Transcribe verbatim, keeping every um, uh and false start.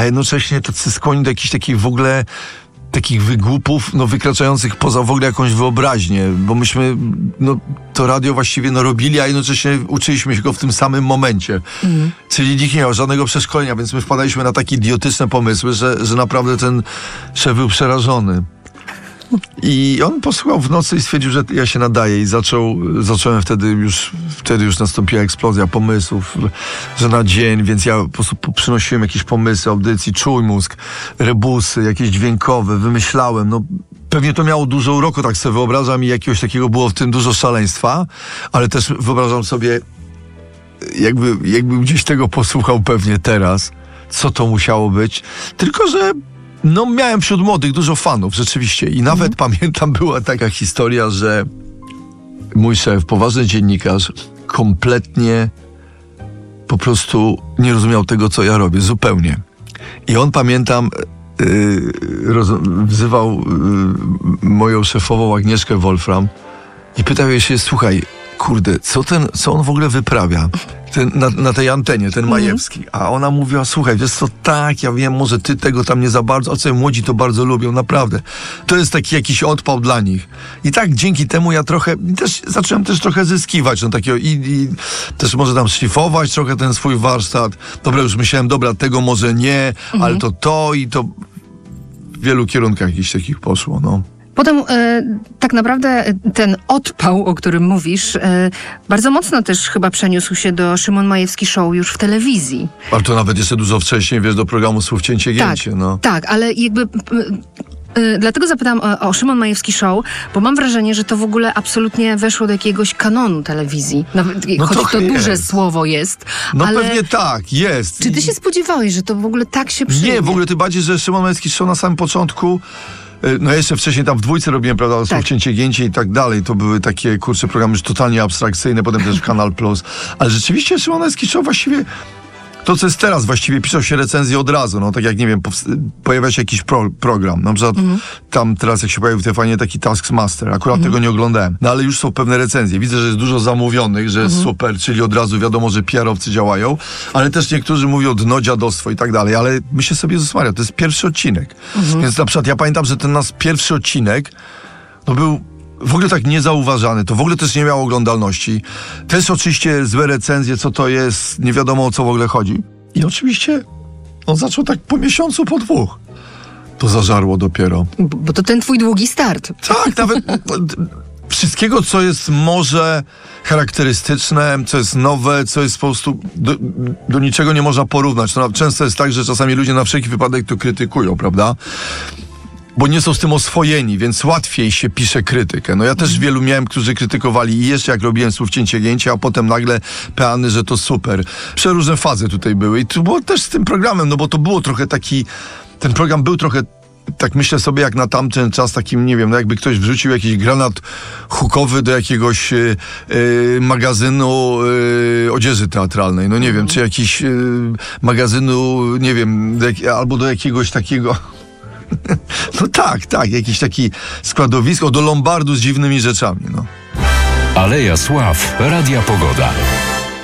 a jednocześnie tacy skłonni do jakichś takich w ogóle takich wygłupów, no wykraczających poza w ogóle jakąś wyobraźnię, bo myśmy no, to radio właściwie no, robili, a jednocześnie uczyliśmy się go w tym samym momencie. Mhm. Czyli nikt nie miał żadnego przeszkolenia, więc my wpadaliśmy na takie idiotyczne pomysły, że, że naprawdę ten szef był przerażony. I on posłuchał w nocy i stwierdził, że ja się nadaję i zaczął, zacząłem wtedy już, wtedy już nastąpiła eksplozja pomysłów, że na dzień, więc ja po prostu przynosiłem jakieś pomysły, audycji, czuj mózg, rebusy, jakieś dźwiękowe, wymyślałem, no pewnie to miało dużo uroku, tak sobie wyobrażam i jakiegoś takiego było w tym dużo szaleństwa, ale też wyobrażam sobie, jakby, jakbym gdzieś tego posłuchał pewnie teraz, co to musiało być, tylko że no miałem wśród młodych dużo fanów, rzeczywiście. I nawet mhm. pamiętam, była taka historia, że mój szef, poważny dziennikarz, kompletnie po prostu nie rozumiał tego, co ja robię. Zupełnie. I on, pamiętam, yy, roz- wzywał yy, moją szefową Agnieszkę Wolfram i pytał jej się, słuchaj, kurde, co, ten, co on w ogóle wyprawia ten, na, na tej antenie, ten Majewski. A ona mówiła, słuchaj, wiesz co, tak, ja wiem, może ty tego tam nie za bardzo, a co młodzi to bardzo lubią, naprawdę. To jest taki jakiś odpał dla nich. I tak dzięki temu ja trochę, też zacząłem też trochę zyskiwać, no takiego i, i też może tam szlifować trochę ten swój warsztat. Dobra, już myślałem, dobra, tego może nie, mhm. ale to to i to w wielu kierunkach jakichś takich poszło, no. Potem e, tak naprawdę ten odpał, o którym mówisz, e, bardzo mocno też chyba przeniósł się do Szymon Majewski Show już w telewizji. Ale to nawet jeszcze dużo wcześniej, wiesz, do programu Słów Cięcie Gięcie. Tak, no. tak, ale jakby... E, dlatego zapytam o, o Szymon Majewski Show, bo mam wrażenie, że to w ogóle absolutnie weszło do jakiegoś kanonu telewizji. Nawet, no choć to jest. duże słowo jest. No ale pewnie tak, jest. Czy ty się spodziewałeś, że to w ogóle tak się przyjmie? Nie, w ogóle ty bardziej, że Szymon Majewski Show na samym początku, no jeszcze wcześniej tam w dwójce robiłem, prawda, Słów tak. Cięcie Gięcie i tak dalej. To były takie, kurczę, programy już totalnie abstrakcyjne, potem też Kanal Plus. Ale rzeczywiście Szymon Majewski Show właściwie, to co jest teraz, właściwie piszą się recenzje od razu, no tak jak, nie wiem, powst- pojawia się jakiś pro- program, na przykład mhm. tam teraz jak się pojawił w T V N taki Taskmaster, akurat mhm. tego nie oglądałem, no ale już są pewne recenzje, widzę, że jest dużo zamówionych, że jest mhm. super, czyli od razu wiadomo, że P R-owcy działają, ale też niektórzy mówią dno, dziadostwo i tak dalej, ale myślę sobie, Jezus Maria, to jest pierwszy odcinek, mhm. więc na przykład ja pamiętam, że ten nasz pierwszy odcinek, no był w ogóle tak niezauważany, to w ogóle też nie miało oglądalności. Też oczywiście złe recenzje, co to jest, nie wiadomo o co w ogóle chodzi. I oczywiście on zaczął tak po miesiącu, po dwóch. To zażarło dopiero. Bo, bo to ten twój długi start. Tak, nawet wszystkiego, co jest może charakterystyczne, co jest nowe, co jest po prostu do, do niczego nie można porównać. No, często jest tak, że czasami ludzie na wszelki wypadek to krytykują, prawda? Bo nie są z tym oswojeni, więc łatwiej się pisze krytykę. No ja też mm. wielu miałem, którzy krytykowali i jeszcze jak robiłem Słów Cięcie Gięcie, a potem nagle peany, że to super. Przeróżne fazy tutaj były i to było też z tym programem, no bo to było trochę taki, ten program był trochę, tak myślę sobie, jak na tamten czas takim, nie wiem, no jakby ktoś wrzucił jakiś granat hukowy do jakiegoś yy, magazynu yy, odzieży teatralnej, no nie mm. wiem, czy jakiś yy, magazynu, nie wiem, do jak, albo do jakiegoś takiego... No tak, tak, jakiś taki składowisko do lombardu z dziwnymi rzeczami, no. Aleja Sław, Radia Pogoda.